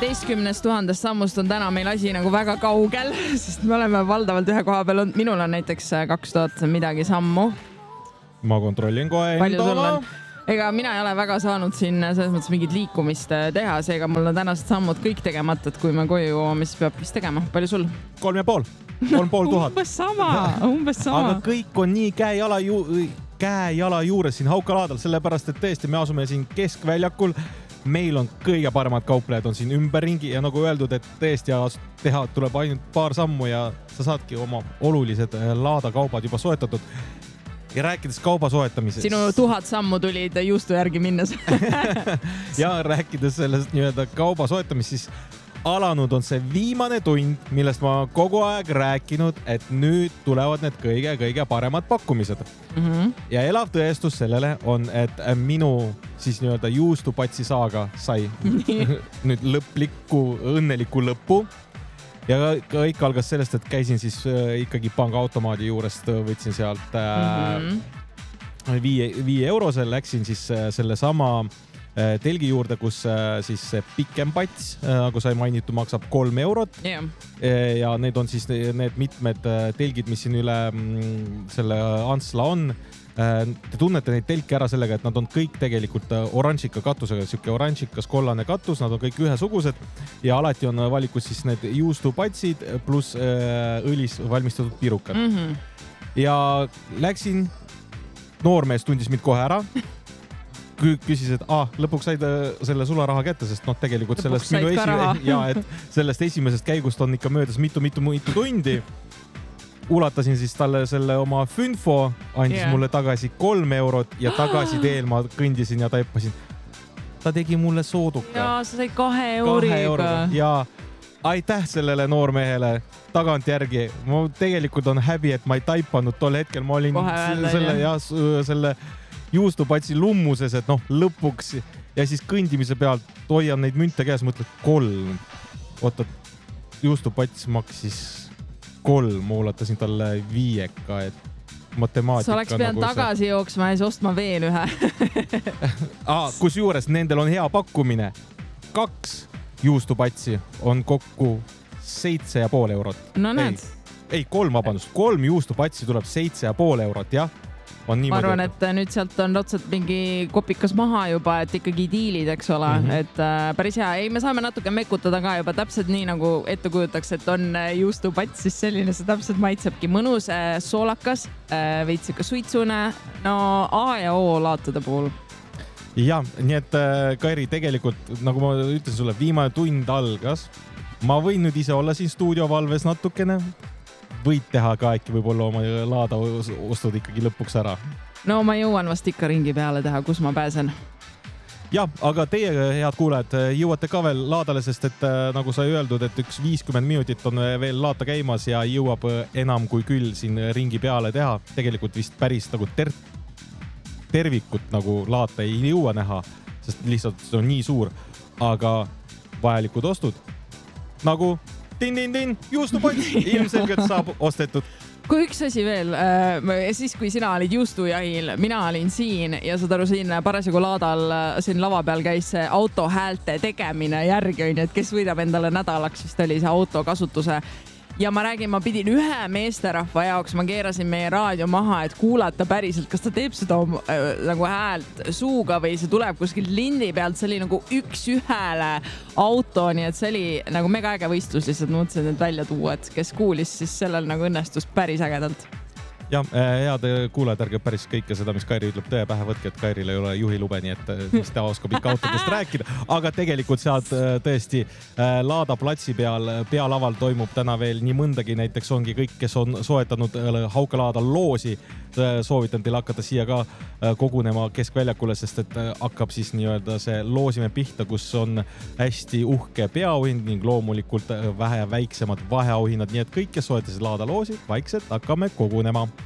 15 000 sammust on täna meil asi nagu väga kaugel, sest me oleme valdavalt ühe koha peal olnud. Minul on näiteks 2000 midagi sammu. Ma kontrollin kohe endale. Ega mina ei ole väga saanud siin selles mõttes mingit liikumist teha, seega mul on tänased sammud kõik tegemata, et kui me koju jõuame, siis peab vist tegema. Palju sul? 3500. Umbes sama. Aga kõik on nii käe-jala juures siin Haukalaadal, sellepärast, et tõesti me asume siin keskväljakul. Meil on kõige paremad kauplejad on siin ümberringi ja nagu öeldud, et tõesti teha tuleb ainult paar sammu ja sa saadki oma olulised laadakaubad juba soetatud. Ja rääkides kauba soetamisest. Sinu 1000 sammu tulid juustu järgi minnes. Ja rääkides sellest nii-öelda kauba soetamist, siis alanud on see viimane tund, millest ma kogu aeg rääkinud, et nüüd tulevad need kõige paremad pakkumised. Ja elav tõestus sellele on, et minu siis nii-öelda juustupatsi saaga sai nüüd õnneliku lõppu. Ja kõik algas sellest, et käisin siis ikkagi pangaautomaadi juurest, võtsin sealt 5 eurosel, läksin siis selle sama telgi juurde, kus siis pikem pats, nagu sai mainitud, maksab 3 eurot. Ja need on siis need mitmed telgid, mis siin üle selle Antsla on. Te tunnete neid telke ära sellega, et nad on kõik tegelikult oranžika katusega, siuke oranžikas kollane katus, nad on kõik ühesugused ja alati on valikus siis need juustupatsid pluss õlis valmistatud pirukad. Ja läksin, noormees tundis mind kohe ära, küsis, et lõpuks said selle sularaha kätte, sest tegelikult sellest esimesest käigust on ikka möödas mitu tundi. Ulatasin siis talle selle oma Fünfo, andis mulle tagasi 3 eurot ja tagasi teel ma kõndisin ja taipasin. Ta tegi mulle sooduka. Ja sa said 2 euriga. Ja aitäh sellele noormehele tagant järgi. Ma tegelikult on häbi, et ma ei taipanud tol hetkel. Ma olin selle juustupatsi lummuses, et lõpuks ja siis kõndimise pealt hoian neid münte käes, mõtled 3. Oota, juustupats maksis 3, ma ulatasin talle 5, et matemaatika. Sa oleks pidanud tagasi jooksma ja siis ostma veel ühe. Kus juures nendel on hea pakkumine. 2 juustupatsi on kokku 7,5 eurot. No näed. 3 juustupatsi tuleb 7,5 eurot, jah. Ma arvan, et nüüd sealt on otsad mingi kopikas maha juba, et ikkagi diilid, eks ole, et päris hea. Ei, me saame natuke mekutada ka juba täpselt nii, nagu ette kujutaks, et on juustupats, siis selline see täpselt maitsebki mõnus, soolakas, veitsika suitsune, no A ja O laatude puhul. Ja, nii et Kairi, tegelikult, nagu ma ütlesin sulle, viimane tund algas. Ma võin nüüd ise olla siin stuudiovalves natukene. Võid teha ka äkki võib-olla oma laada ostud ikkagi lõpuks ära. No ma jõuan vast ikka ringi peale teha, kus ma pääsen. Ja, aga teie, head kuulajad, jõuate ka veel laadale, sest et nagu sai öeldud, et 50 minutit on veel laata käimas ja jõuab enam kui küll siin ringi peale teha. Tegelikult vist päris nagu tervikut nagu laata ei jõua näha, sest lihtsalt see on nii suur, aga vajalikud ostud nagu tin, juustupats ilmselgelt saab ostetud. Kui üks asi veel, siis kui sina olid juustujahil, mina olin siin ja saad aru, siin parasjagu laadal siin lava peal käis see autohäälte tegemine järgi, et kes võidab endale nädalaks, vist oli see auto kasutuse. Ja ma räägin, ma pidin ühe meesterahva jaoks, ma keerasin meie raadio maha, et kuulata päriselt, kas ta teeb seda nagu häält suuga või see tuleb kuskil lindi pealt. See oli nagu 1-1 auto, nii et see oli nagu mega äge võistlus, lihtsalt mõtlesin, et välja tuua, et kes kuulis, siis sellel nagu õnnestus päris ägedalt. Ja, head kuulajad, ärge päris kõike seda, mis Kairi ütleb, tõe pähe võtke, et Kairil ei ole juhilube, nii et mis ta oskab ikka autodest rääkida. Aga tegelikult sealt tõesti laada platsi pealaval toimub täna veel nii mõndagi. Näiteks ongi kõik, kes on soetanud Haukalaada loosi, soovitan teil hakata siia ka kogunema keskväljakule, sest et hakkab siis nii-öelda see loosime pihta, kus on hästi uhke peaauhind ning loomulikult vähe väiksemad vaheauhinnad. Nii et kõik, kes soetasid laada loosi, vaikselt hakkame kogunema.